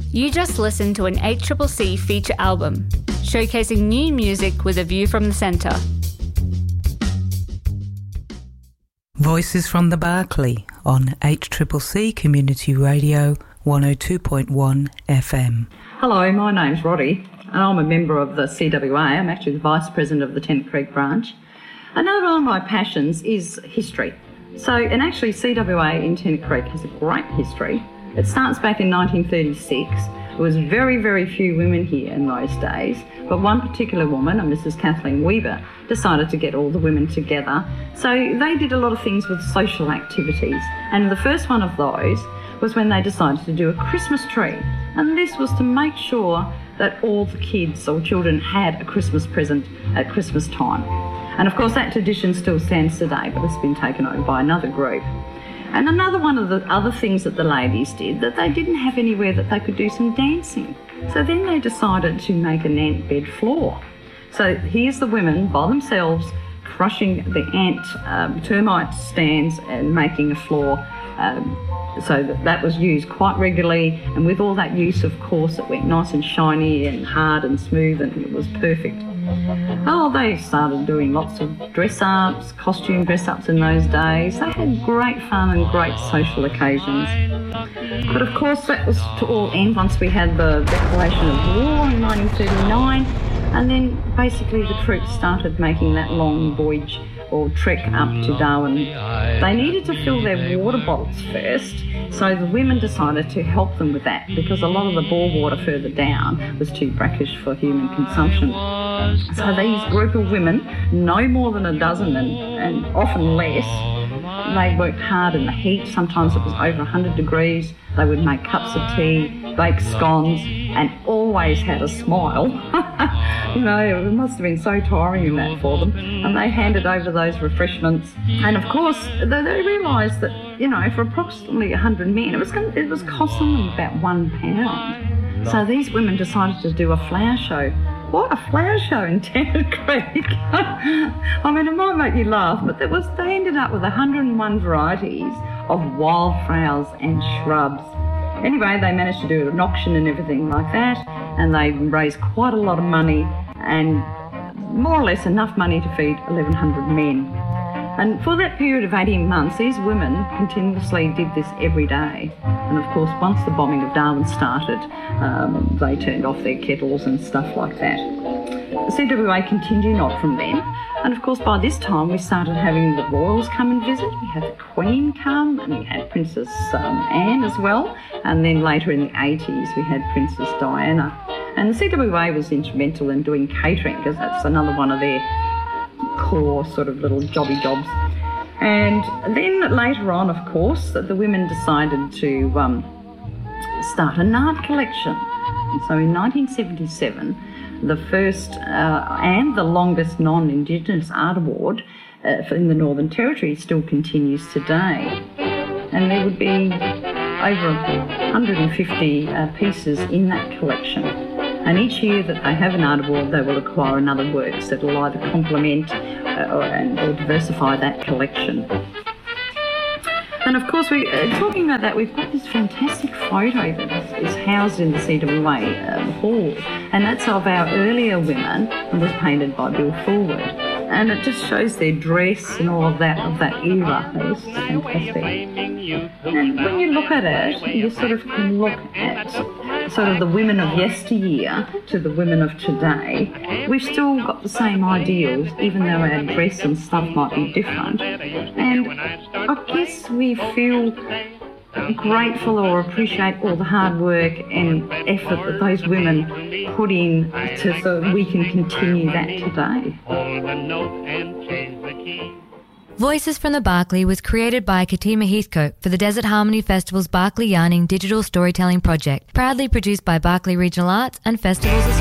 You just listened to an ACCC feature album, showcasing new music with a view from the centre. Voices from the Berkeley on HCCC Community Radio 102.1 FM. Hello, my name's Roddy and I'm a member of the CWA. I'm actually the Vice President of the Tennant Creek branch. Another one of my passions is history. And actually CWA in Tennant Creek has a great history. It starts back in 1936. There was very, very few women here in those days, but one particular woman, Mrs. Kathleen Weaver, decided to get all the women together. So they did a lot of things with social activities, and the first one of those was when they decided to do a Christmas tree, and this was to make sure that all the kids or children had a Christmas present at Christmas time. And of course that tradition still stands today, but it's been taken over by another group. And another one of the other things that the ladies did, that they didn't have anywhere that they could do some dancing. So then they decided to make an ant bed floor. So here's the women by themselves crushing the ant termite stands and making a floor. So that was used quite regularly, and with all that use, of course, it went nice and shiny and hard and smooth, and it was perfect. Oh, they started doing lots of dress-ups, costume dress-ups in those days. They had great fun and great social occasions. But of course that was to all end once we had the declaration of war in 1939, and then basically the troops started making that long voyage or trek up to Darwin. They needed to fill their water bottles first, so the women decided to help them with that because a lot of the bore water further down was too brackish for human consumption. So these group of women, no more than a dozen and often less, they worked hard in the heat. Sometimes it was over 100 degrees. They would make cups of tea, bake scones, and always had a smile. It must have been so tiring in that for them. And they handed over those refreshments. And of course, they realised that, for approximately 100 men, it was costing them about £1. So these women decided to do a flower show. What a flower show in Tennant Creek. I mean, it might make you laugh, but they ended up with 101 varieties of wildflowers and shrubs. Anyway, they managed to do an auction and everything like that, and they raised quite a lot of money and more or less enough money to feed 1,100 men. And for that period of 18 months, these women continuously did this every day. And of course, once the bombing of Darwin started, they turned off their kettles and stuff like that. The CWA continued on from then. And of course, by this time, we started having the royals come and visit. We had the Queen come, and we had Princess Anne as well. And then later in the 80s, we had Princess Diana. And the CWA was instrumental in doing catering, because that's another one of their core sort of little jobby jobs. And then later on, of course, the women decided to start an art collection. And so in 1977, the first and the longest non-Indigenous art award in the Northern Territory still continues today. And there would be over 150 pieces in that collection. And each year that they have an art award, they will acquire another works that will either complement or diversify that collection. And of course, talking about that, we've got this fantastic photo that is housed in the CWA hall, and that's of our earlier women, and was painted by Bill Fullwood. And it just shows their dress and all of that era. It was fantastic. And when you look at it, you sort of can look at sort of the women of yesteryear to the women of today. We've still got the same ideals, even though our dress and stuff might be different. And I guess we feel grateful or appreciate all the hard work and effort that those women put in so we can continue that today. Voices from the Berkeley was created by Katima Heathcote for the Desert Harmony Festival's Berkeley Yarning Digital Storytelling Project, proudly produced by Berkeley Regional Arts and Festivals